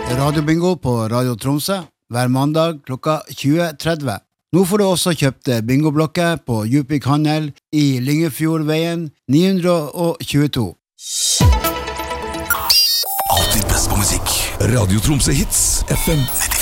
radiobingo på Radio Tromsø hver mandag klokka 20:30. Nå får du også kjøpt bingoblokker på Djupvik Handel i Lyngefjordveien 922. Alltid best på musikk. Radio Tromsø Hits FM 90.